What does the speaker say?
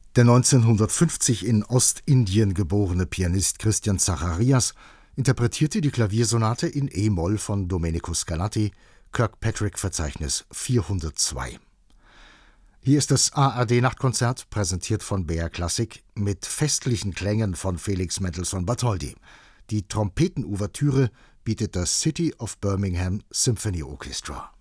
Der 1950 in Ostindien geborene Pianist Christian Zacharias interpretierte die Klaviersonate in e-Moll von Domenico Scarlatti, Kirkpatrick-Verzeichnis 402. Hier ist das ARD-Nachtkonzert, präsentiert von BR Classic, mit festlichen Klängen von Felix Mendelssohn Bartholdy. Die Trompetenouvertüre bietet das City of Birmingham Symphony Orchestra.